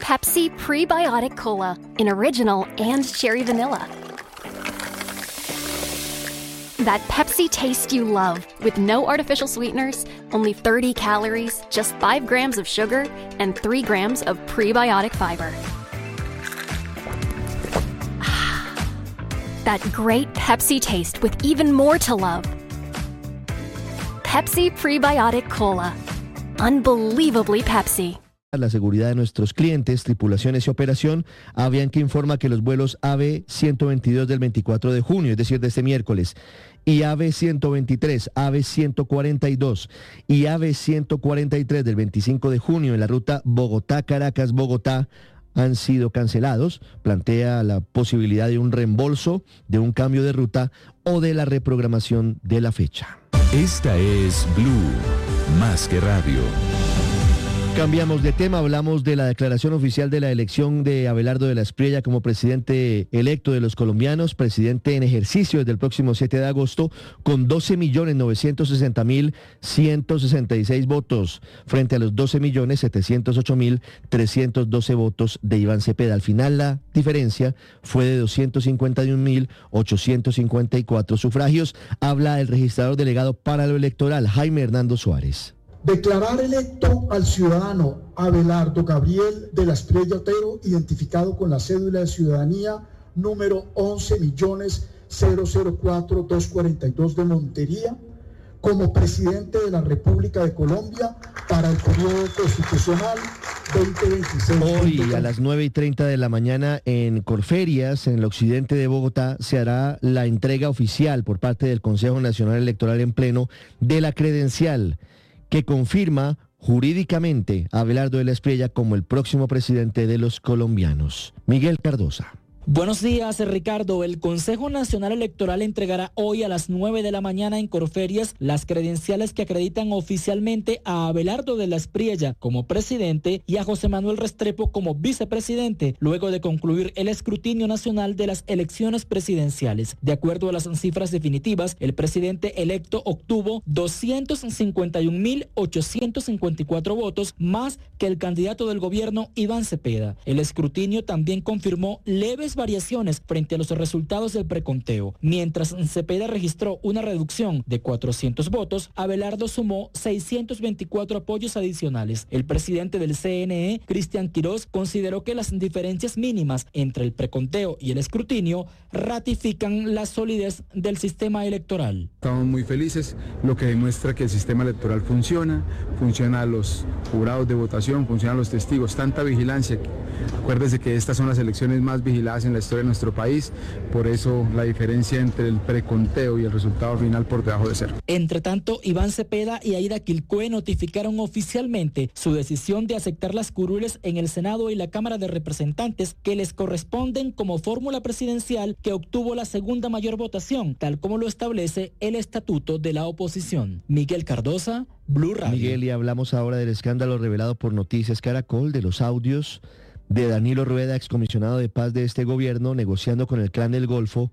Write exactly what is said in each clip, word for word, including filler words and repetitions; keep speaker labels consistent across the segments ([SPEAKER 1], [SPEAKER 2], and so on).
[SPEAKER 1] Pepsi Prebiotic Cola in original and cherry vanilla. That Pepsi taste you love, with no artificial sweeteners, only thirty calories, just five grams of sugar, and three grams of prebiotic fiber. That great Pepsi taste with even more to love. Pepsi Prebiotic Cola. Unbelievably Pepsi.
[SPEAKER 2] La seguridad de nuestros clientes, tripulaciones y operación, Avianca informa que los vuelos A V ciento veintidós del veinticuatro de junio, es decir, de este miércoles, y A V ciento veintitrés, A V ciento cuarenta y dos y A V ciento cuarenta y tres del veinticinco de junio en la ruta Bogotá-Caracas-Bogotá han sido cancelados. Plantea la posibilidad de un reembolso, de un cambio de ruta o de la reprogramación de la fecha.
[SPEAKER 3] Esta es Blue, más que radio.
[SPEAKER 2] Cambiamos de tema, hablamos de la declaración oficial de la elección de Abelardo de la Espriella como presidente electo de los colombianos, presidente en ejercicio desde el próximo siete de agosto, con doce millones novecientos sesenta mil ciento sesenta y seis votos, frente a los doce millones setecientos ocho mil trescientos doce votos de Iván Cepeda. Al final la diferencia fue de doscientos cincuenta y un mil ochocientos cincuenta y cuatro sufragios. Habla el registrador delegado para lo electoral, Jaime Hernando Suárez.
[SPEAKER 4] Declarar electo al ciudadano Abelardo Gabriel de la Espriella Otero, identificado con la cédula de ciudadanía número once millones cero cero cuatro mil doscientos cuarenta y dos de Montería, como presidente de la República de Colombia para el periodo constitucional veinte veintiséis.
[SPEAKER 2] Hoy a las nueve y treinta de la mañana en Corferias, en el occidente de Bogotá, se hará la entrega oficial por parte del Consejo Nacional Electoral en pleno de la credencial que confirma jurídicamente a Abelardo de la Espriella como el próximo presidente de los colombianos. Miguel Cardosa.
[SPEAKER 5] Buenos días, Ricardo. El Consejo Nacional Electoral entregará hoy a las nueve de la mañana en Corferias las credenciales que acreditan oficialmente a Abelardo de la Espriella como presidente y a José Manuel Restrepo como vicepresidente, luego de concluir el escrutinio nacional de las elecciones presidenciales. De acuerdo a las cifras definitivas, el presidente electo obtuvo doscientos cincuenta y un mil ochocientos cincuenta y cuatro votos, más que el candidato del gobierno Iván Cepeda. El escrutinio también confirmó leves variaciones frente a los resultados del preconteo. Mientras Cepeda registró una reducción de cuatrocientos votos, Abelardo sumó seiscientos veinticuatro apoyos adicionales. El presidente del C N E, Cristian Quirós, consideró que las diferencias mínimas entre el preconteo y el escrutinio ratifican la solidez del sistema electoral.
[SPEAKER 6] Estamos muy felices, lo que demuestra que el sistema electoral funciona, funcionan los jurados de votación, funcionan los testigos, tanta vigilancia. Acuérdese que estas son las elecciones más vigiladas en la historia de nuestro país, por eso la diferencia entre el preconteo y el resultado final por debajo de cero.
[SPEAKER 5] Entre tanto, Iván Cepeda y Aida Quilcue notificaron oficialmente su decisión de aceptar las curules en el Senado y la Cámara de Representantes que les corresponden como fórmula presidencial que obtuvo la segunda mayor votación, tal como lo establece el estatuto de la oposición. Miguel Cardosa, Blue Radio.
[SPEAKER 2] Miguel, y hablamos ahora del escándalo revelado por Noticias Caracol, de los audios de Danilo Rueda, excomisionado de paz de este gobierno, negociando con el Clan del Golfo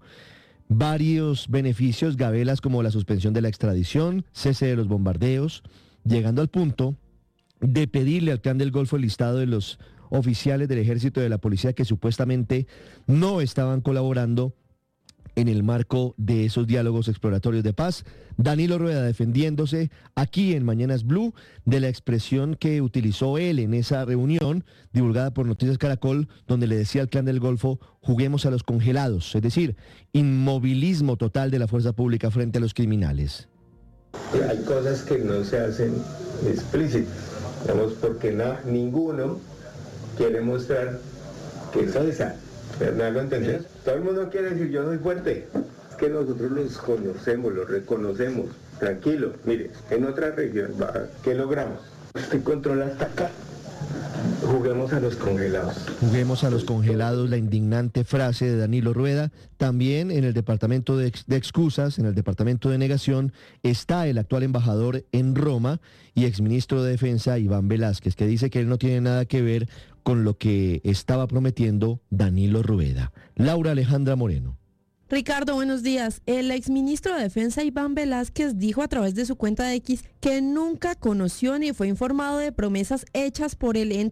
[SPEAKER 2] varios beneficios, gabelas como la suspensión de la extradición, cese de los bombardeos, llegando al punto de pedirle al Clan del Golfo el listado de los oficiales del ejército y de la policía que supuestamente no estaban colaborando en el marco de esos diálogos exploratorios de paz. Danilo Rueda defendiéndose aquí en Mañanas Blue de la expresión que utilizó él en esa reunión divulgada por Noticias Caracol, donde le decía al Clan del Golfo: juguemos a los congelados, es decir, inmovilismo total de la fuerza pública frente a los criminales.
[SPEAKER 7] Hay cosas que no se hacen explícitas, digamos, porque no, ninguno quiere mostrar que es esa. ¿Me hago entender? Todo el mundo quiere decir yo soy fuerte. Es que nosotros los conocemos, los reconocemos. Tranquilo, mire, en otra región, ¿qué logramos? Usted controla hasta acá. Juguemos a los congelados.
[SPEAKER 2] Juguemos a los congelados, la indignante frase de Danilo Rueda. También en el departamento de, ex, de excusas, en el departamento de negación, está el actual embajador en Roma y exministro de Defensa, Iván Velázquez, que dice que él no tiene nada que ver con lo que estaba prometiendo Danilo Rueda. Laura Alejandra Moreno.
[SPEAKER 8] Ricardo, buenos días. El exministro de Defensa Iván Velázquez dijo a través de su cuenta de X que nunca conoció ni fue informado de promesas hechas por el ente